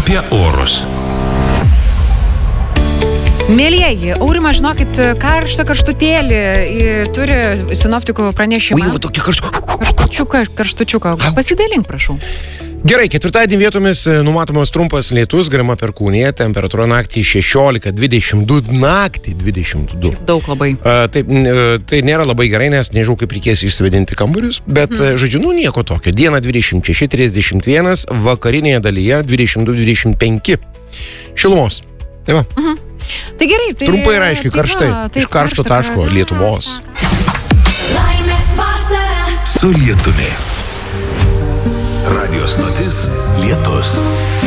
apie orus. Mėlieji, Aurimas, žinokit, karštutėlį turi sinoptikų pranešimą. Ui, tokia Karštučiuką. Pasidalink, prašau. Gerai, ketvirtadienį vietomis numatomas trumpas lietus, galima perkūnija, temperatūra naktį 16-22, naktį 22. Daug labai. Tai nėra labai gerai, nes nežinau, kaip reikės išsivedinti kambarius, bet, žodžiu, nieko tokio. Dieną 26-31, vakarinėje dalyje 22-25 šilumos. Tai va. Tai gerai. Tai, trumpai ir aiškiai, karštai. Iš karšto taško Lietuvos. Su lietumi. Radio stotis Lietus.